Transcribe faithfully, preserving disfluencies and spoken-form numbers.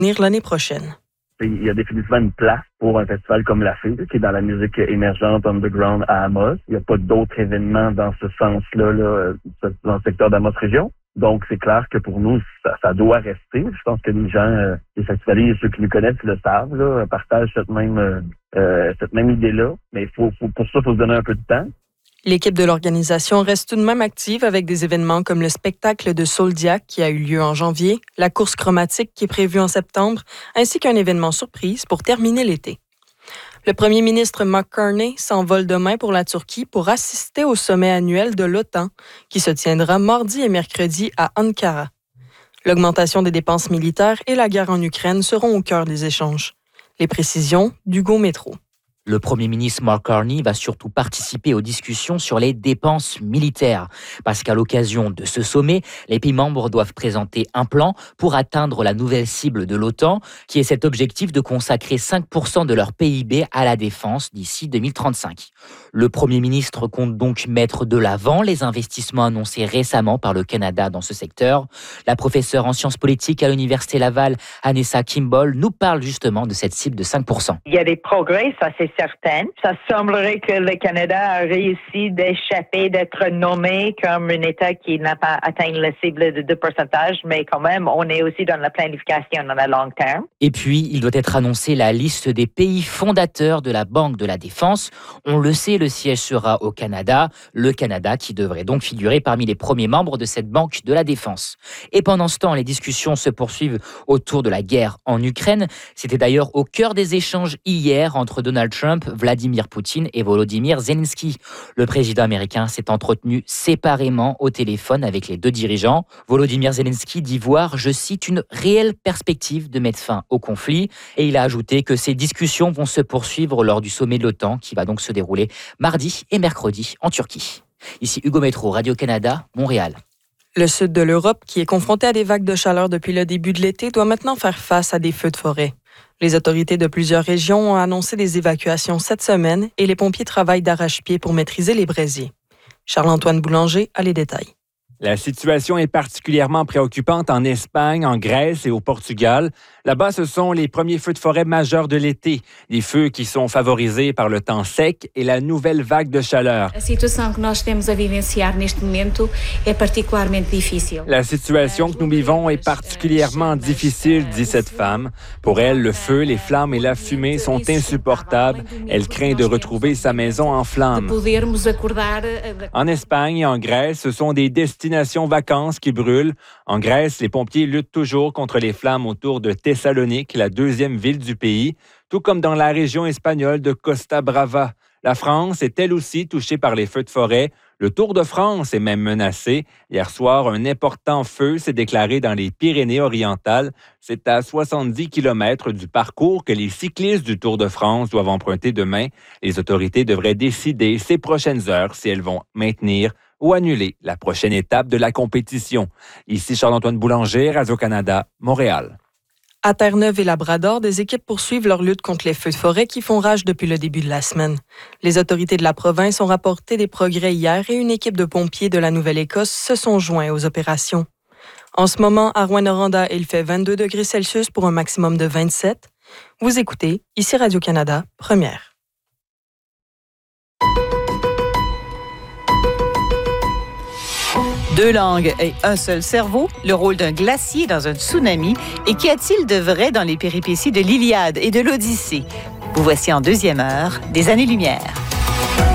l'année prochaine. Il y a définitivement une place pour un festival comme la Fée, qui est dans la musique émergente, underground à Amos. Il n'y a pas d'autres événements dans ce sens-là, là, dans le secteur d'Amos Région. Donc, c'est clair que pour nous, ça, ça doit rester. Je pense que les gens, euh, les festivaliers, ceux qui nous connaissent, le savent, là, partagent cette même euh, cette même idée-là. Mais faut, faut, pour ça, il faut se donner un peu de temps. L'équipe de l'organisation reste tout de même active avec des événements comme le spectacle de Soldiac qui a eu lieu en janvier, la course chromatique qui est prévue en septembre, ainsi qu'un événement surprise pour terminer l'été. Le premier ministre Mark Carney s'envole demain pour la Turquie pour assister au sommet annuel de l'OTAN qui se tiendra mardi et mercredi à Ankara. L'augmentation des dépenses militaires et la guerre en Ukraine seront au cœur des échanges. Les précisions d'Hugo Métro. Le premier ministre Mark Carney va surtout participer aux discussions sur les dépenses militaires. Parce qu'à l'occasion de ce sommet, les pays membres doivent présenter un plan pour atteindre la nouvelle cible de l'OTAN, qui est cet objectif de consacrer cinq pour cent de leur P I B à la défense d'ici deux mille trente-cinq. Le premier ministre compte donc mettre de l'avant les investissements annoncés récemment par le Canada dans ce secteur. La professeure en sciences politiques à l'Université Laval, Anessa Kimball, nous parle justement de cette cible de cinq pour cent. Il y a des progrès, ça c'est certain. Ça semblerait que le Canada a réussi d'échapper, d'être nommé comme un État qui n'a pas atteint la cible de deux pour cent, mais quand même, on est aussi dans la planification dans le long terme. Et puis, il doit être annoncé la liste des pays fondateurs de la Banque de la Défense. On le sait, le siège sera au Canada. Le Canada qui devrait donc figurer parmi les premiers membres de cette Banque de la Défense. Et pendant ce temps, les discussions se poursuivent autour de la guerre en Ukraine. C'était d'ailleurs au cœur des échanges hier entre Donald Trump Trump, Vladimir Poutine et Volodymyr Zelensky. Le président américain s'est entretenu séparément au téléphone avec les deux dirigeants. Volodymyr Zelensky dit voir, je cite, une réelle perspective de mettre fin au conflit. Et il a ajouté que ces discussions vont se poursuivre lors du sommet de l'OTAN qui va donc se dérouler mardi et mercredi en Turquie. Ici Hugo Métro, Radio-Canada, Montréal. Le sud de l'Europe, qui est confronté à des vagues de chaleur depuis le début de l'été, doit maintenant faire face à des feux de forêt. Les autorités de plusieurs régions ont annoncé des évacuations cette semaine et les pompiers travaillent d'arrache-pied pour maîtriser les brasiers. Charles-Antoine Boulanger a les détails. La situation est particulièrement préoccupante en Espagne, en Grèce et au Portugal. Là-bas, ce sont les premiers feux de forêt majeurs de l'été. Des feux qui sont favorisés par le temps sec et la nouvelle vague de chaleur. La situation que nous estamos a vivenciar neste momento é particularmente difícil. La situation que nous vivons est particulièrement difficile, dit cette femme. Pour elle, le feu, les flammes et la fumée sont insupportables. Elle craint de retrouver sa maison en flammes. En Espagne et en Grèce, ce sont des destinations vacances qui brûlent. En Grèce, les pompiers luttent toujours contre les flammes autour de Thessalonique, la deuxième ville du pays, tout comme dans la région espagnole de Costa Brava. La France est elle aussi touchée par les feux de forêt. Le Tour de France est même menacé. Hier soir, un important feu s'est déclaré dans les Pyrénées-Orientales. C'est à soixante-dix kilomètres du parcours que les cyclistes du Tour de France doivent emprunter demain. Les autorités devraient décider ces prochaines heures si elles vont maintenir ou annuler la prochaine étape de la compétition. Ici Charles-Antoine Boulanger, Radio-Canada, Montréal. À Terre-Neuve et Labrador, des équipes poursuivent leur lutte contre les feux de forêt qui font rage depuis le début de la semaine. Les autorités de la province ont rapporté des progrès hier et une équipe de pompiers de la Nouvelle-Écosse se sont joints aux opérations. En ce moment, à Rouyn-Noranda, il fait vingt-deux degrés Celsius pour un maximum de vingt-sept. Vous écoutez, ici Radio-Canada, première. Deux langues et un seul cerveau, le rôle d'un glacier dans un tsunami, et qu'y a-t-il de vrai dans les péripéties de l'Iliade et de l'Odyssée? Vous voici en deuxième heure des Années-Lumière.